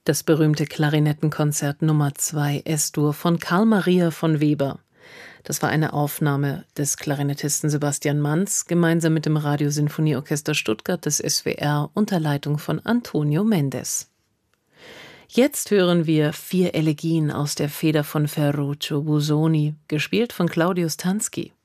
Das berühmte Klarinettenkonzert Nummer 2 S-Dur von Carl Maria von Weber. Das war eine Aufnahme des Klarinettisten Sebastian Manz gemeinsam mit dem Radiosinfonieorchester Stuttgart des SWR unter Leitung von Antonio Mendes. Jetzt hören wir 4 Elegien aus der Feder von Ferruccio Busoni, gespielt von Claudius Tanski.